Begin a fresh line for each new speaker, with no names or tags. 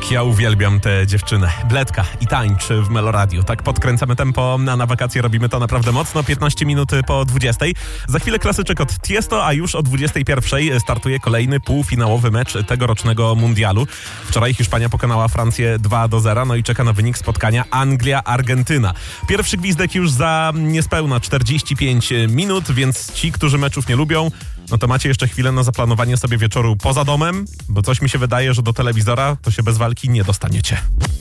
Jak ja uwielbiam tę dziewczynę. Bledka i tańczy w Meloradiu. Tak podkręcamy tempo, a na wakacje robimy to naprawdę mocno. 15 minut po 20. Za chwilę klasyczek od Tiesto, a już o 21 startuje kolejny półfinałowy mecz tegorocznego mundialu. Wczoraj Hiszpania pokonała Francję 2-0, no i czeka na wynik spotkania Anglia-Argentyna. Pierwszy gwizdek już za niespełna 45 minut, więc ci, którzy meczów nie lubią, no to macie jeszcze chwilę na zaplanowanie sobie wieczoru poza domem, bo coś mi się wydaje, że do telewizora to się bez walki nie dostaniecie.